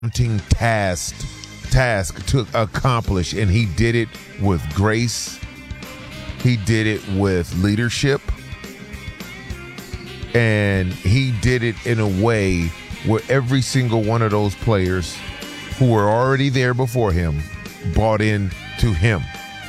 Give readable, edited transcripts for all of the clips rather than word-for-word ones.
daunting task to accomplish, and he did it with grace. He did it with leadership, and he did it in a way where every single one of those players who were already there before him bought in to him.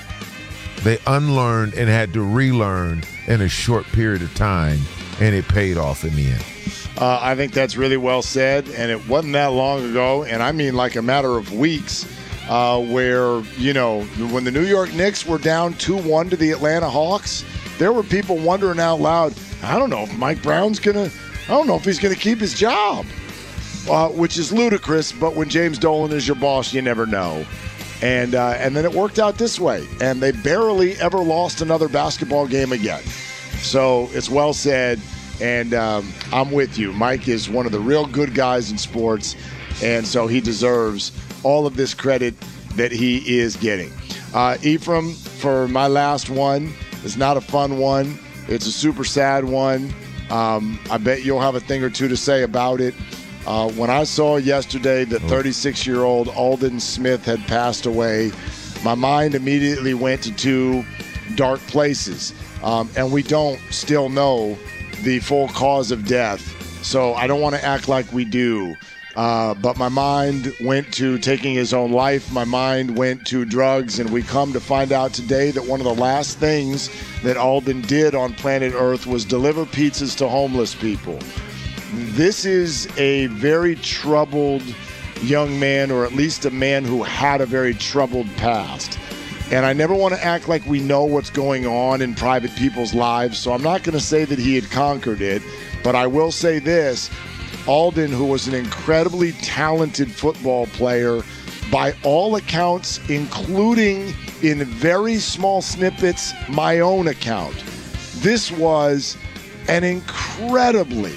They unlearned and had to relearn in a short period of time, and it paid off in the end. I think that's really well said, and it wasn't that long ago, and I mean like a matter of weeks, where, you know, when the New York Knicks were down 2-1 to the Atlanta Hawks, there were people wondering out loud, I don't know if Mike Brown's I don't know if he's going to keep his job, which is ludicrous, but when James Dolan is your boss, you never know. And then it worked out this way, and they barely ever lost another basketball game again. So it's well said, and I'm with you. Mike is one of the real good guys in sports, and so he deserves all of this credit that he is getting. Ephraim, for my last one, is not a fun one. It's a super sad one. I bet you'll have a thing or two to say about it. When I saw yesterday that 36-year-old Aldon Smith had passed away, my mind immediately went to two dark places. And we don't still know the full cause of death, so I don't want to act like we do. But my mind went to taking his own life. My mind went to drugs, and we come to find out today that one of the last things that Aldon did on planet Earth was deliver pizzas to homeless people. This is a very troubled young man, or at least a man who had a very troubled past. And I never want to act like we know what's going on in private people's lives, so I'm not going to say that he had conquered it, but I will say this. Aldon, who was an incredibly talented football player, by all accounts, including in very small snippets, my own account, this was an incredibly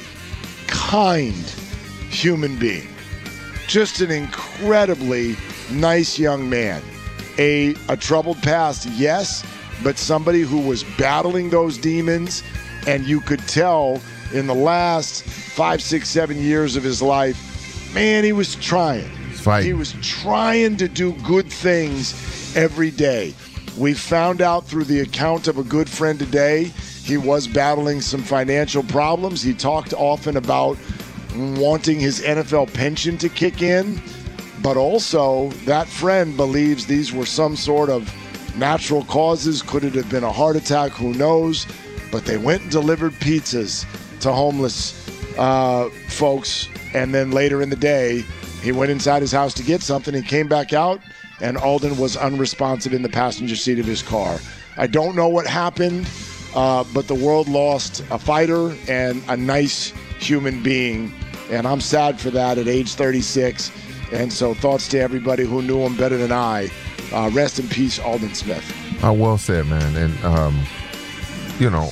kind human being. Just an incredibly nice young man. A troubled past, yes, but somebody who was battling those demons, and you could tell in the last 5, 6, 7 years of his life, man, he was trying. He was trying to do good things every day. We found out through the account of a good friend today, he was battling some financial problems. He talked often about wanting his NFL pension to kick in, but also that friend believes these were some sort of natural causes. Could it have been a heart attack? Who knows? But they went and delivered pizzas to homeless folks, and then later in the day, he went inside his house to get something. He came back out, and Aldon was unresponsive in the passenger seat of his car. I don't know what happened, but the world lost a fighter and a nice human being, and I'm sad for that at age 36. And so thoughts to everybody who knew him better than I. Rest in peace, Aldon Smith. Well said, man. And, you know,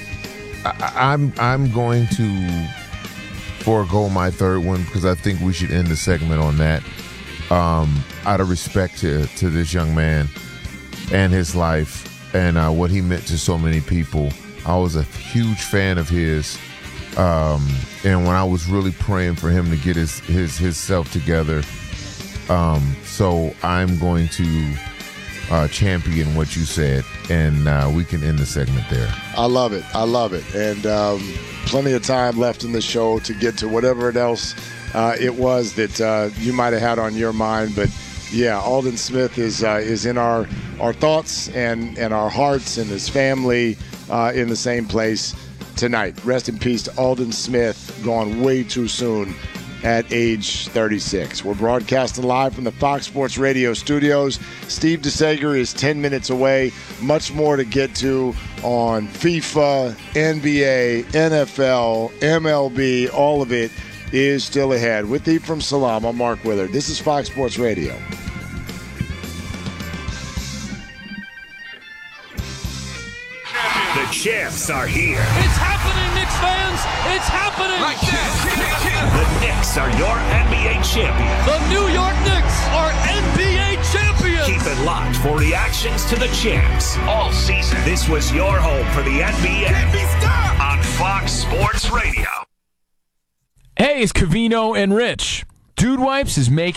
I'm going to forego my third one because I think we should end the segment on that. Out of respect to this young man and his life and what he meant to so many people. I was a huge fan of his. And when I was really praying for him to get his self together, so I'm going to champion what you said, and we can end the segment there. I love it. And plenty of time left in the show to get to whatever else it was that you might have had on your mind. But yeah, Aldon Smith is in our thoughts and our hearts, and his family in the same place tonight. Rest in peace to Aldon Smith, gone way too soon at age 36. We're broadcasting live from the Fox Sports Radio studios. Steve DeSager is 10 minutes away. Much more to get to on FIFA, NBA, NFL, MLB. All of it is still ahead. With Ephraim Salaam, I'm Mark Willard. This is Fox Sports Radio. The champs are here. It's happening, Knicks fans! It's happening! Like that. The Knicks are your NBA champions. The New York Knicks are NBA champions! Keep it locked for reactions to the champs all season. This was your home for the NBA on Fox Sports Radio. Hey, it's Covino and Rich. Dude Wipes is making